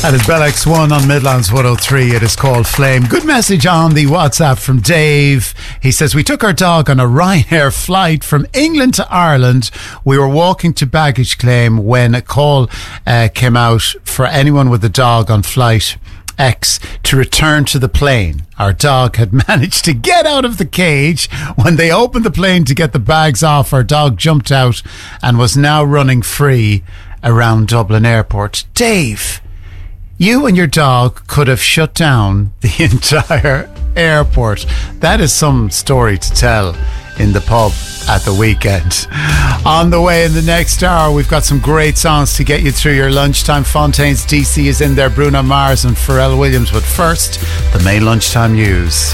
That is Bell X1 on Midlands 103. It is called Flame. Good message on the WhatsApp from Dave. He says, we took our dog on a Ryanair flight from England to Ireland. We were walking to baggage claim when a call came out for anyone with a dog on flight X to return to the plane. Our dog had managed to get out of the cage. When they opened the plane to get the bags off, our dog jumped out and was now running free around Dublin Airport. Dave, you and your dog could have shut down the entire airport. That is some story to tell in the pub at the weekend. On the way in the next hour, we've got some great songs to get you through your lunchtime. Fontaine's DC is in there, Bruno Mars and Pharrell Williams. But first, the main lunchtime news.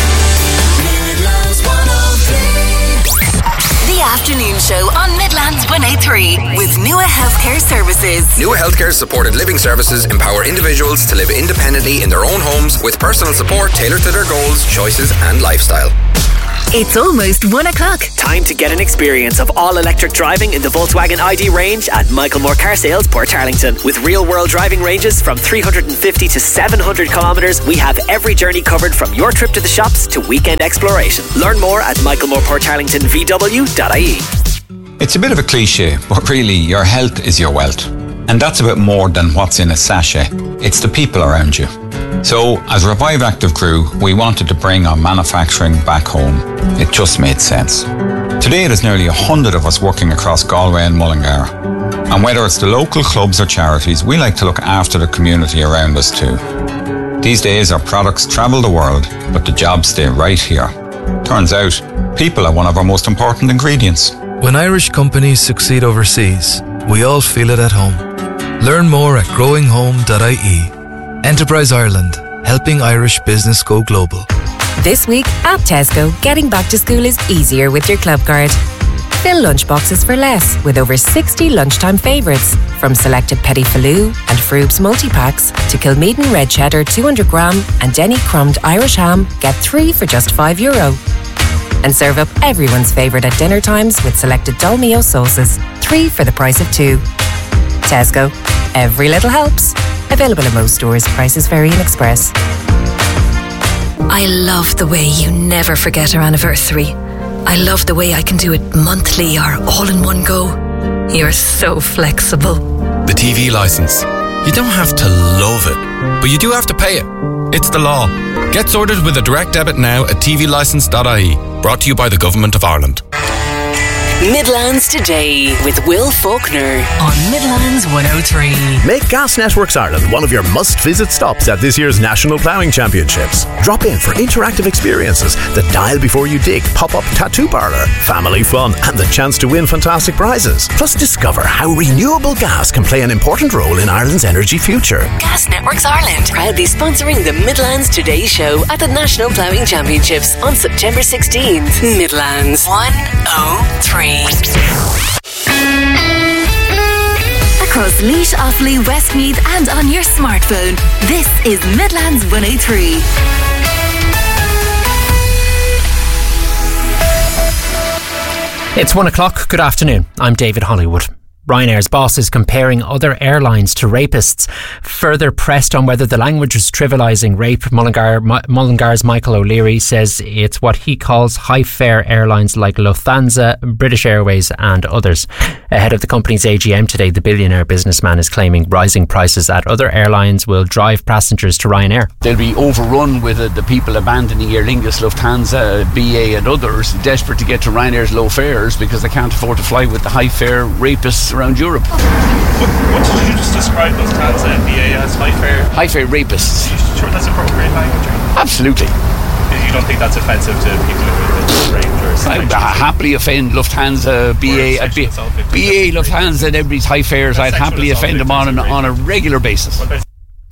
Afternoon show on Midlands 103 with Nua Healthcare Services. Nua Healthcare's supported living services empower individuals to live independently in their own homes with personal support tailored to their goals, choices and lifestyle. It's almost 1 o'clock. Time to get an experience of all-electric driving in the Volkswagen ID range at Michael Moore Car Sales, Portarlington. With real-world driving ranges from 350 to 700 kilometres, we have every journey covered from your trip to the shops to weekend exploration. Learn more at michaelmooreportarlingtonvw.ie. It's a bit of a cliche, but really your health is your wealth. And that's about more than what's in a sachet. It's the people around you. So, as Revive Active Crew, we wanted to bring our manufacturing back home. It just made sense. Today there's nearly 100 of us working across Galway and Mullingar. And whether it's the local clubs or charities, we like to look after the community around us too. These days our products travel the world, but the jobs stay right here. Turns out, people are one of our most important ingredients. When Irish companies succeed overseas, we all feel it at home. Learn more at growinghome.ie. Enterprise Ireland, helping Irish business go global. This week at Tesco, getting back to school is easier with your club card. Fill lunchboxes for less with over 60 lunchtime favourites. From selected Petit Faloo and Froob's multi-packs to Kilmeaden Red Cheddar 200 gram and Denny Crumbed Irish Ham, get 3 for just €5. And serve up everyone's favourite at dinner times with selected Dolmio sauces, 3 for the price of 2. Tesco, every little helps. Available in most stores. Prices vary in Express. I love the way you never forget our anniversary. I love the way I can do it monthly or all in one go. You're so flexible. The TV licence. You don't have to love it, but you do have to pay it. It's the law. Get sorted with a direct debit now at tvlicence.ie. Brought to you by the Government of Ireland. Midlands Today with Will Faulkner on Midlands 103. Make Gas Networks Ireland one of your must-visit stops at this year's National Ploughing Championships. Drop in for interactive experiences, the Dial Before You Dig pop-up tattoo parlour, family fun and the chance to win fantastic prizes. Plus discover how renewable gas can play an important role in Ireland's energy future. Gas Networks Ireland proudly sponsoring the Midlands Today show at the National Ploughing Championships on September 16th. Midlands 103. Across Laois, Offaly, Westmeath and on your smartphone, this is Midlands 103. It's 1 o'clock. Good afternoon. I'm David Hollywood. Ryanair's boss is comparing other airlines to rapists. Further pressed on whether the language is trivialising rape, Mullingar's Michael O'Leary says it's what he calls high-fare airlines like Lufthansa, British Airways and others. Ahead of the company's AGM today, the billionaire businessman is claiming rising prices at other airlines will drive passengers to Ryanair. They'll be overrun with the people abandoning Aer Lingus, Lufthansa, BA and others, desperate to get to Ryanair's low fares because they can't afford to fly with the high-fare rapists around Europe. What did you just describe Lufthansa and BA as? High-fare rapists. Are you sure that's appropriate language? Absolutely. You don't think that's offensive to people who range or something? I'd happily offend Lufthansa, BA, Lufthansa and everybody's high fares. I'd happly offend them on a regular basis.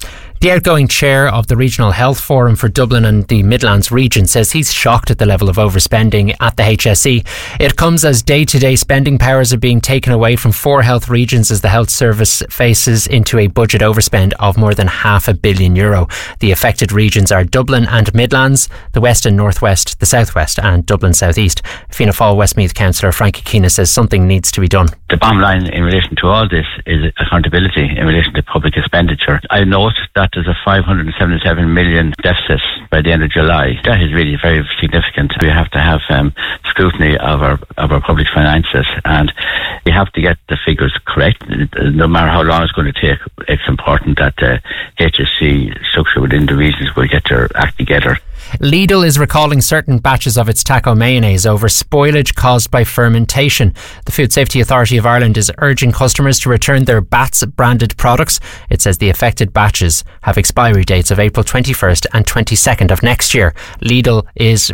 The outgoing chair of the Regional Health Forum for Dublin and the Midlands region says he's shocked at the level of overspending at the HSE. It comes as day-to-day spending powers are being taken away from 4 health regions as the health service faces into a budget overspend of more than €500 million. The affected regions are Dublin and Midlands, the West and North West, the South West and Dublin South East. Fianna Fáil Westmeath councillor Frankie Keena says something needs to be done. The bottom line in relation to all this is accountability in relation to public expenditure. I note that there's a 577 million deficit by the end of July. That is really very significant. We have to have scrutiny of our public finances, and we have to get the figures correct. No matter how long it's going to take, it's important that the HSE structure within the regions will get their act together. Lidl is recalling certain batches of its taco mayonnaise over spoilage caused by fermentation. The Food Safety Authority of Ireland is urging customers to return their Bats branded products. It says the affected batches have expiry dates of April 21st and 22nd of next year. Lidl is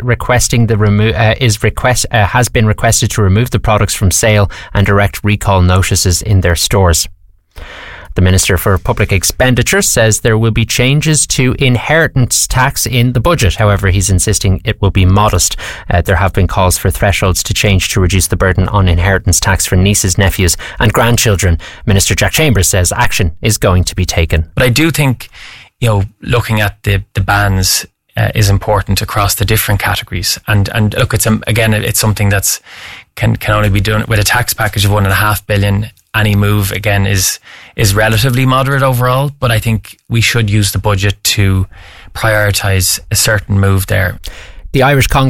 has been requested to remove the products from sale and direct recall notices in their stores. The Minister for Public Expenditure says there will be changes to inheritance tax in the budget. However, he's insisting it will be modest. There have been calls for thresholds to change to reduce the burden on inheritance tax for nieces, nephews and grandchildren. Minister Jack Chambers says action is going to be taken. But I do think, looking at the bans is important across the different categories. And look, it's something that's can only be done with a tax package of $1.5 billion. Any move, again, is relatively moderate overall, but I think we should use the budget to prioritise a certain move there. The Irish Congress